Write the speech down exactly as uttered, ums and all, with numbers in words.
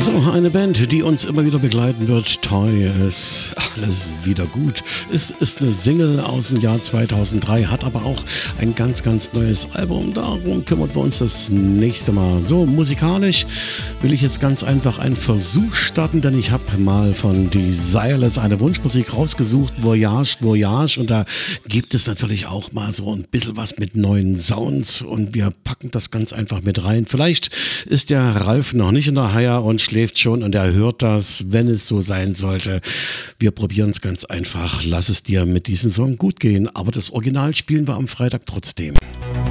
So, eine Band, die uns immer wieder begleiten wird. Toy ist alles wieder gut. Es ist eine Single aus dem Jahr zweitausenddrei, hat aber auch ein ganz, ganz neues Album. Darum kümmern wir uns das nächste Mal. So, musikalisch will ich jetzt ganz einfach einen Versuch starten, denn ich habe mal von Desireless eine Wunschmusik rausgesucht. Voyage, Voyage. Und da gibt es natürlich auch mal so ein bisschen was mit neuen Sounds. Und wir packen das ganz einfach mit rein. Vielleicht ist der Ralf noch nicht in der Haia und schläft schon und er hört das, wenn es so sein sollte. Wir probieren es ganz einfach. Lass es dir mit diesem Song gut gehen, aber das Original spielen wir am Freitag trotzdem.